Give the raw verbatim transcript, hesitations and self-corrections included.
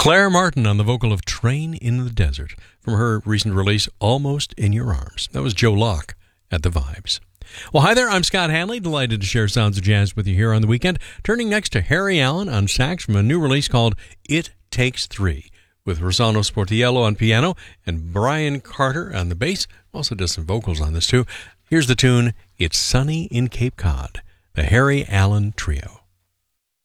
Claire Martin on the vocal of Train in the Desert from her recent release, Almost in Your Arms. That was Joe Locke at the Vibes. Well, hi there. I'm Scott Hanley. Delighted to share sounds of jazz with you here on the weekend. Turning next to Harry Allen on sax from a new release called It Takes Three, with Rossano Sportiello on piano and Brian Carter on the bass. Also does some vocals on this too. Here's the tune, It's Sunny in Cape Cod, the Harry Allen Trio.